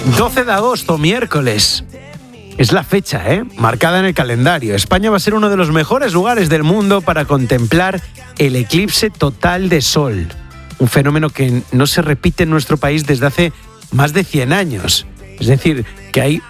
12 de agosto, miércoles. Es la fecha, marcada en el calendario. España va a ser uno de los mejores lugares del mundo para contemplar el eclipse total de sol. Un fenómeno que no se repite en nuestro país desde hace más de 100 años. Es decir, que hay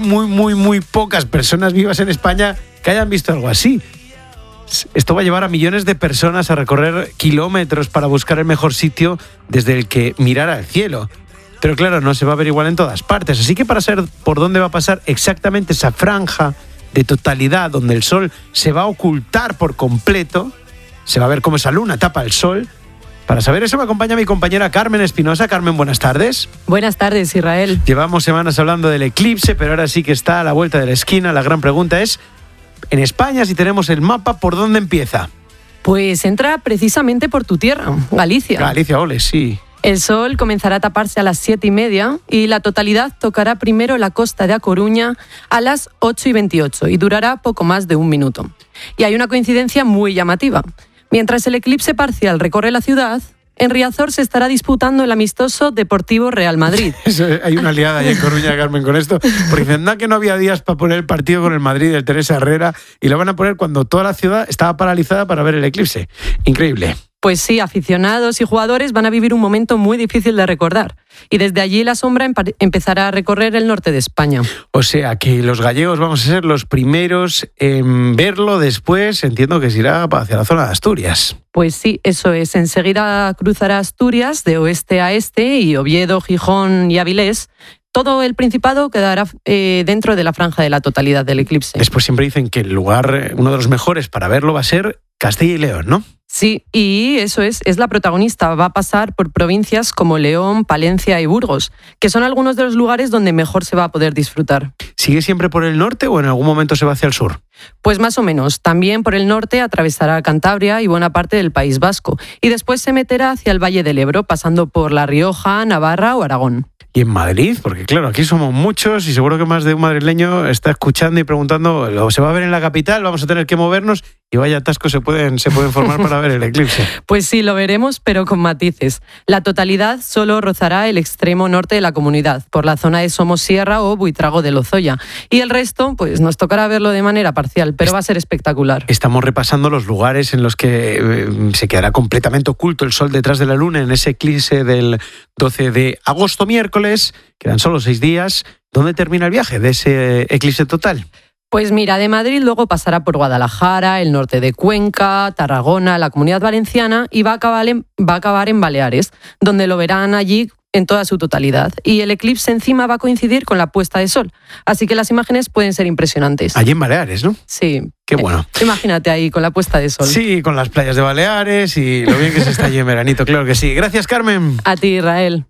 muy pocas personas vivas en España que hayan visto algo así. Esto va a llevar a millones de personas a recorrer kilómetros para buscar el mejor sitio desde el que mirar al cielo. Pero claro, no se va a ver igual en todas partes. Así que para saber por dónde va a pasar exactamente esa franja de totalidad donde el sol se va a ocultar por completo, se va a ver cómo esa luna tapa el sol. Para saber eso me acompaña mi compañera Carmen Espinosa. Carmen, buenas tardes. Buenas tardes, Israel. Llevamos semanas hablando del eclipse, pero ahora sí que está a la vuelta de la esquina. La gran pregunta es, en España, si tenemos el mapa, ¿por dónde empieza? Pues entra precisamente por tu tierra, Galicia. Galicia, ole, sí. El sol comenzará a taparse a las 7:30 y la totalidad tocará primero la costa de A Coruña a las 8:28 y durará poco más de un minuto. Y hay una coincidencia muy llamativa. Mientras el eclipse parcial recorre la ciudad, en Riazor se estará disputando el amistoso Deportivo Real Madrid. Hay una liada ahí en Coruña, Carmen, con esto, porque dicen que no había días para poner el partido con el Madrid del Teresa Herrera y lo van a poner cuando toda la ciudad estaba paralizada para ver el eclipse. Increíble. Pues sí, aficionados y jugadores van a vivir un momento muy difícil de recordar. Y desde allí la sombra empezará a recorrer el norte de España. O sea que los gallegos vamos a ser los primeros en verlo. Después entiendo que se irá hacia la zona de Asturias. Pues sí, eso es. Enseguida cruzará Asturias de oeste a este y Oviedo, Gijón y Avilés. Todo el Principado quedará dentro de la franja de la totalidad del eclipse. Después siempre dicen que el lugar, uno de los mejores para verlo va a ser Castilla y León, ¿no? Sí, y eso es la protagonista. Va a pasar por provincias como León, Palencia y Burgos, que son algunos de los lugares donde mejor se va a poder disfrutar. ¿Sigue siempre por el norte o en algún momento se va hacia el sur? Pues más o menos. También por el norte atravesará Cantabria y buena parte del País Vasco. Y después se meterá hacia el Valle del Ebro, pasando por La Rioja, Navarra o Aragón. ¿Y en Madrid? Porque claro, aquí somos muchos y seguro que más de un madrileño está escuchando y preguntando, ¿se va a ver en la capital? ¿Vamos a tener que movernos? Y vaya atascos se pueden formar para ver el eclipse. Pues sí, lo veremos, pero con matices. La totalidad solo rozará el extremo norte de la comunidad, por la zona de Somosierra o Buitrago de Lozoya. Y el resto, pues nos tocará verlo de manera parcial, pero va a ser espectacular. Estamos repasando los lugares en los que se quedará completamente oculto el sol detrás de la luna en ese eclipse del 12 de agosto, miércoles. Quedan solo 6 días. ¿Dónde termina el viaje de ese eclipse total? Pues mira, de Madrid luego pasará por Guadalajara, el norte de Cuenca, Tarragona, la Comunidad Valenciana y va a acabar en Baleares, donde lo verán allí en toda su totalidad. Y el eclipse encima va a coincidir con la puesta de sol. Así que las imágenes pueden ser impresionantes. Allí en Baleares, ¿no? Sí. Qué bueno. Imagínate ahí con la puesta de sol. Sí, con las playas de Baleares y lo bien que se está allí en veranito, claro que sí. Gracias, Carmen. A ti, Israel.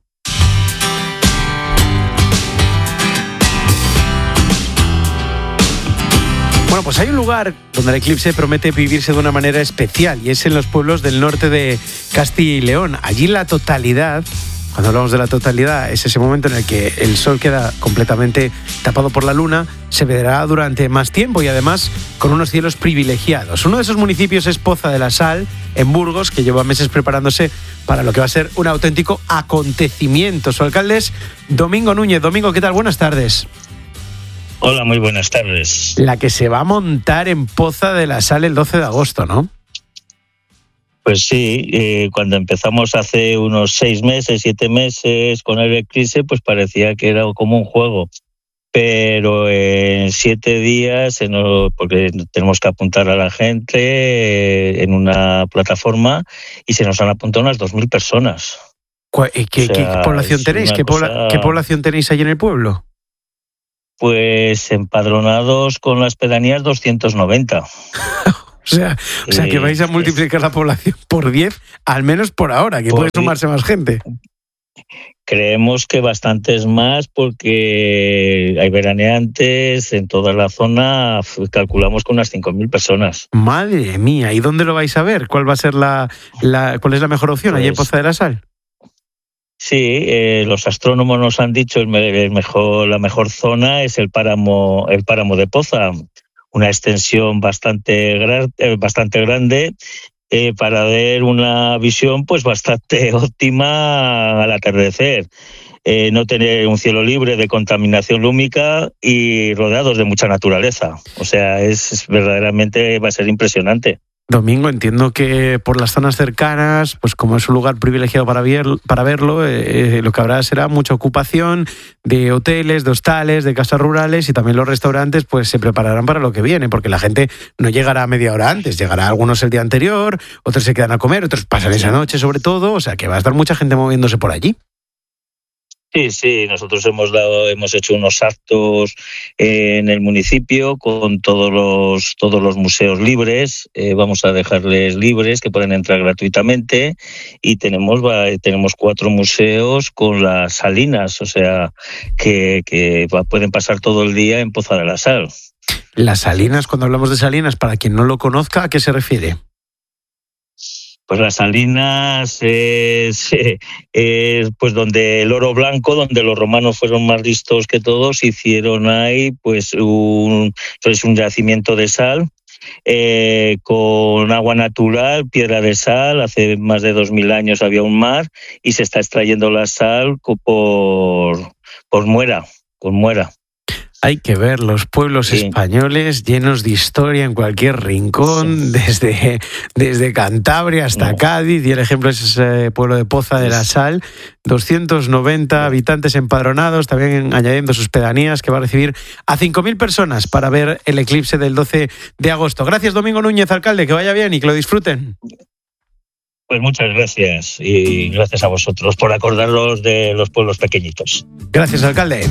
Bueno, pues hay un lugar donde el eclipse promete vivirse de una manera especial y es en los pueblos del norte de Castilla y León. Allí la totalidad, cuando hablamos de la totalidad, es ese momento en el que el sol queda completamente tapado por la luna, se verá durante más tiempo y además con unos cielos privilegiados. Uno de esos municipios es Poza de la Sal, en Burgos, que lleva meses preparándose para lo que va a ser un auténtico acontecimiento. Su alcalde es Domingo Núñez. Domingo, ¿qué tal? Buenas tardes. Hola, muy buenas tardes. La que se va a montar en Poza de la Sal el 12 de agosto, ¿no? Pues sí, cuando empezamos hace unos 6 meses, 7 meses con el eclipse, pues parecía que era como un juego. Pero en 7 días, porque tenemos que apuntar a la gente en una plataforma y se nos han apuntado unas 2.000 personas. ¿Qué población tenéis? ¿Qué población tenéis allí en el pueblo? Pues empadronados con las pedanías 290. O sea que vais a multiplicar la población por 10, al menos por ahora, que puede sumarse más gente. Creemos que bastantes más porque hay veraneantes en toda la zona, calculamos con unas 5.000 personas. Madre mía, ¿y dónde lo vais a ver? ¿Cuál va a ser cuál es la mejor opción allí en Poza de la Sal? Sí, los astrónomos nos han dicho la mejor zona es el páramo de Poza, una extensión bastante grande para ver una visión pues bastante óptima al atardecer. no tener un cielo libre de contaminación lúmica y rodeados de mucha naturaleza. O sea, verdaderamente va a ser impresionante. Domingo, entiendo que por las zonas cercanas, pues como es un lugar privilegiado para verlo, lo que habrá será mucha ocupación de hoteles, de hostales, de casas rurales, y también los restaurantes pues se prepararán para lo que viene, porque la gente no llegará media hora antes, llegará algunos el día anterior, otros se quedan a comer, otros pasan esa noche sobre todo, o sea que va a estar mucha gente moviéndose por allí. Sí, nosotros hemos hecho unos actos en el municipio con todos los museos libres. Vamos a dejarles libres, que pueden entrar gratuitamente, y tenemos 4 museos con las salinas, o sea que pueden pasar todo el día en Poza de la Sal. Las salinas, cuando hablamos de salinas, para quien no lo conozca, ¿a qué se refiere? Pues las salinas es pues donde el oro blanco, donde los romanos fueron más listos que todos, hicieron ahí pues un yacimiento de sal con agua natural, piedra de sal. Hace más de 2000 años había un mar y se está extrayendo la sal con muera. Hay que ver los pueblos españoles llenos de historia en cualquier rincón, desde Cantabria hasta Cádiz, y el ejemplo es ese pueblo de Poza de la Sal, 290 habitantes empadronados, también añadiendo sus pedanías, que va a recibir a 5.000 personas para ver el eclipse del 12 de agosto. Gracias, Domingo Núñez, alcalde, que vaya bien y que lo disfruten. Pues muchas gracias, y gracias a vosotros por acordaros de los pueblos pequeñitos. Gracias, alcalde.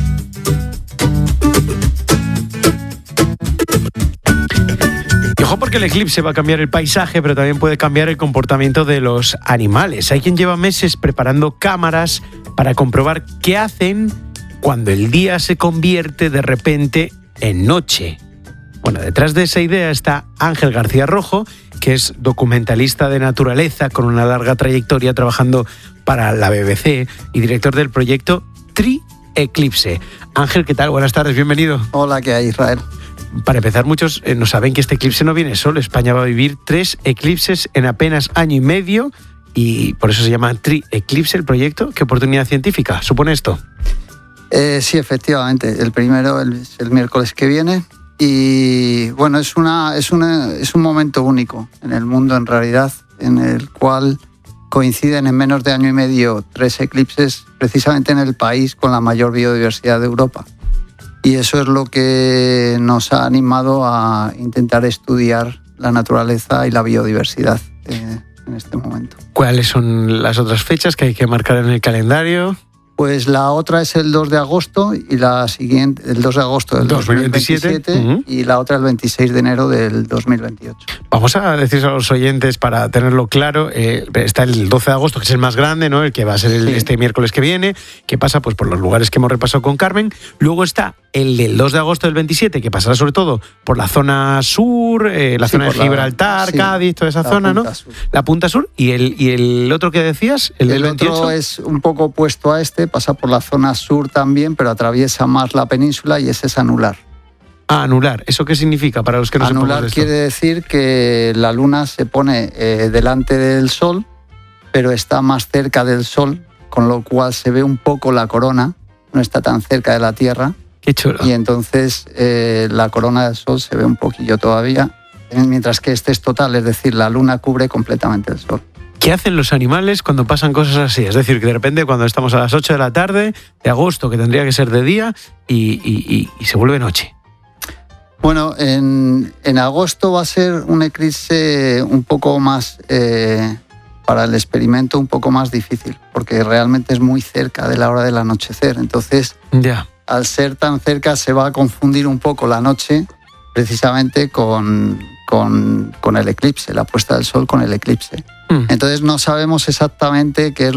Y ojo, porque el eclipse va a cambiar el paisaje, pero también puede cambiar el comportamiento de los animales. Hay quien lleva meses preparando cámaras para comprobar qué hacen cuando el día se convierte de repente en noche. Bueno, detrás de esa idea está Ángel García Rojo, que es documentalista de naturaleza con una larga trayectoria trabajando para la BBC y director del proyecto Tri-Eclipse. Ángel, ¿qué tal? Buenas tardes, bienvenido. Hola, ¿qué hay, Israel? Para empezar, muchos no saben que este eclipse no viene solo. España va a vivir 3 eclipses en apenas año y medio, y por eso se llama Tri-Eclipse el proyecto. ¿Qué oportunidad científica supone esto? Sí, efectivamente. El primero es el miércoles que viene. Y bueno, es un momento único en el mundo, en realidad, en el cual coinciden en menos de año y medio 3 eclipses, precisamente en el país con la mayor biodiversidad de Europa. Y eso es lo que nos ha animado a intentar estudiar la naturaleza y la biodiversidad en este momento. ¿Cuáles son las otras fechas que hay que marcar en el calendario? Pues la otra es el 2 de agosto y la siguiente, el 2 de agosto del 2027 uh-huh. Y la otra el 26 de enero del 2028. Vamos a decir a los oyentes, para tenerlo claro, está el 12 de agosto, que es el más grande, ¿no? El que va a ser este miércoles que viene, que pasa pues por los lugares que hemos repasado con Carmen. Luego está el del 2 de agosto del 27, que pasará sobre todo por la zona sur, la zona de Gibraltar, Cádiz, toda esa zona, ¿no? Sur. La punta sur. ¿Y el otro que decías? El del 28. Otro es un poco opuesto a este, pasa por la zona sur también, pero atraviesa más la península, y ese es anular. Ah, anular. ¿Eso qué significa para los que no sepamos esto? Anular quiere decir que la luna se pone delante del sol, pero está más cerca del sol, con lo cual se ve un poco la corona, no está tan cerca de la Tierra. Qué chulo. Y entonces la corona del sol se ve un poquillo todavía, mientras que este es total, es decir, la luna cubre completamente el sol. ¿Qué hacen los animales cuando pasan cosas así? Es decir, que de repente cuando estamos a las 8 de la tarde de agosto, que tendría que ser de día, y se vuelve noche. Bueno, en agosto va a ser un eclipse un poco más, para el experimento, un poco más difícil, porque realmente es muy cerca de la hora del anochecer. Entonces, al ser tan cerca, se va a confundir un poco la noche, precisamente con el eclipse, la puesta del sol con el eclipse. Entonces no sabemos exactamente qué es